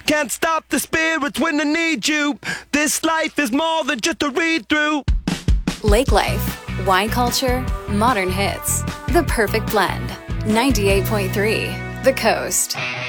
Can't stop the spirits when I need you. This life is more than just a read-through. Lake Life, wine culture, modern hits. The perfect blend. 98.3 The Coast.